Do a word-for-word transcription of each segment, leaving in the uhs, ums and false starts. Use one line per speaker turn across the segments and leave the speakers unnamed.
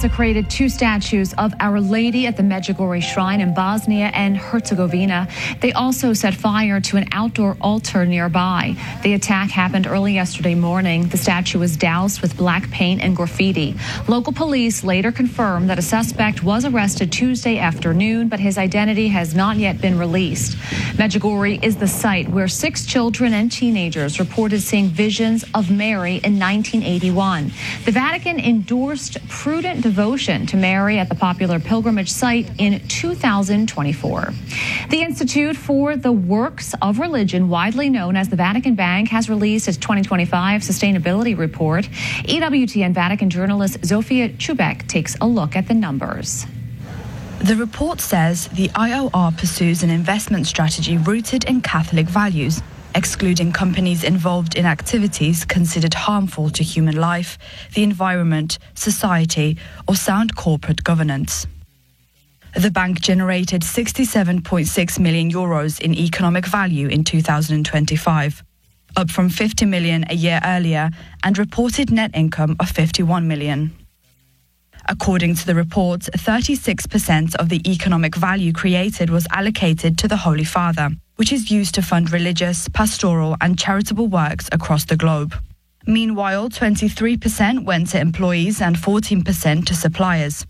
desecrated two statues of Our Lady at the Medjugorje Shrine in Bosnia and Herzegovina. They also set fire to an outdoor altar nearby. The attack happened early yesterday morning. The statue was doused with black paint and graffiti. Local police later confirmed that a suspect was arrested Tuesday afternoon, but his identity has not yet been released. Medjugorje is the site where six children and teenagers reported seeing visions of Mary in nineteen eighty-one. The Vatican endorsed prudent devotion to Mary at the popular pilgrimage site in two thousand twenty-four. The Institute for the Works of Religion, widely known as the Vatican Bank, has released its twenty twenty-five sustainability report. E W T N Vatican journalist Zofia Chubek takes a look at the numbers.
The report says the I O R pursues an investment strategy rooted in Catholic values, excluding companies involved in activities considered harmful to human life, the environment, society, or sound corporate governance. The bank generated sixty-seven point six million euros in economic value in two thousand twenty-five, up from fifty million a year earlier, and reported net income of fifty-one million. According to the report, thirty-six percent of the economic value created was allocated to the Holy Father, which is used to fund religious, pastoral and charitable works across the globe. Meanwhile, twenty-three percent went to employees and fourteen percent to suppliers.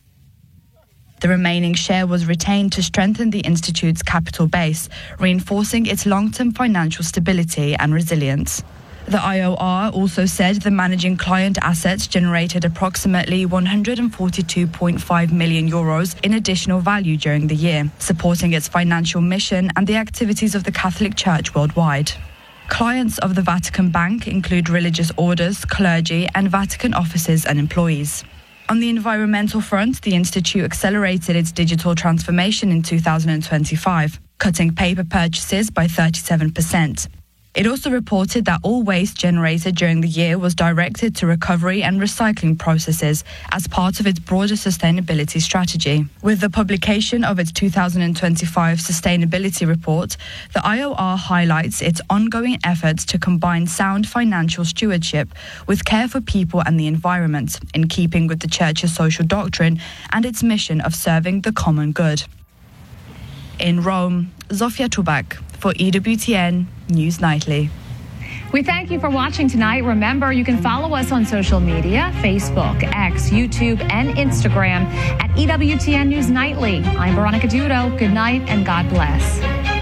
The remaining share was retained to strengthen the Institute's capital base, reinforcing its long-term financial stability and resilience. The I O R also said the managing client assets generated approximately one hundred forty-two point five million euros in additional value during the year, supporting its financial mission and the activities of the Catholic Church worldwide. Clients of the Vatican Bank include religious orders, clergy, and Vatican offices and employees. On the environmental front, the Institute accelerated its digital transformation in two thousand twenty-five, cutting paper purchases by thirty-seven percent. It also reported that all waste generated during the year was directed to recovery and recycling processes as part of its broader sustainability strategy. With the publication of its two thousand twenty-five sustainability report, the I O R highlights its ongoing efforts to combine sound financial stewardship with care for people and the environment, in keeping with the Church's social doctrine and its mission of serving the common good. In Rome, Zofia Chubek for E W T N News Nightly.
We thank you for watching tonight. Remember, you can follow us on social media, Facebook, X, YouTube, and Instagram at E W T N News Nightly. I'm Veronica Dudo. Good night and God bless.